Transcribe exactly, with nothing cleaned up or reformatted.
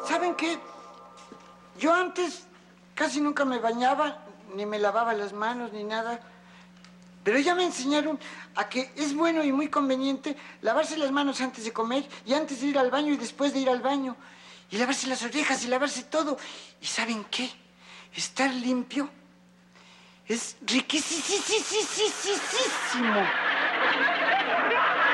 ¿Saben qué? Yo antes casi nunca me bañaba, ni me lavaba las manos, ni nada. Pero ya me enseñaron a que es bueno y muy conveniente lavarse las manos antes de comer y antes de ir al baño y después de ir al baño. Y lavarse las orejas y lavarse todo. ¿Y saben qué? Estar limpio es riquísimo.